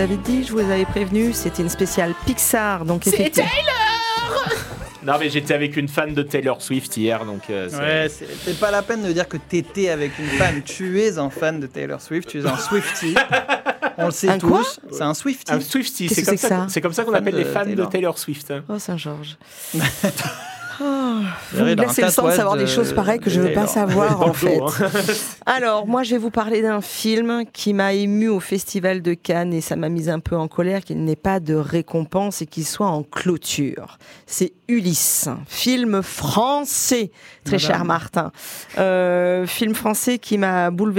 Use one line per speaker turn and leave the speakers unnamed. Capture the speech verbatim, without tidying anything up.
J'avais dit, je vous avais prévenu, c'était une spéciale Pixar, donc
C'est
effectivement.
Taylor. Non mais j'étais avec une fan de Taylor Swift hier, donc. Euh, c'est...
Ouais, c'est, c'est pas la peine de dire que t'étais avec une fan. Tu es un fan de Taylor Swift, tu es un Swiftie. On le sait
Un
tous.
quoi
C'est un Swiftie.
Un Swiftie,
Qu'est-ce
c'est
que
comme
c'est
ça,
que ça
c'est comme ça qu'on
Fan
appelle
de
les fans
Taylor.
de Taylor Swift.
Oh, Saint-Georges. Oh, vous
Verrez
me
dans un
laissez le temps de
tatouage
savoir des
de-
choses pareilles que je
de
ne veux pas
Taylor.
savoir
Dans
en
le
fait.
dos, hein.
Alors, moi, je vais vous parler d'un film qui m'a ému au Festival de Cannes et ça m'a mise un peu en colère qu'il n'ait pas de récompense et qu'il soit en clôture. C'est Ulysse, film français, très
Madame.
cher Martin. Euh, film français qui m'a bouleversé.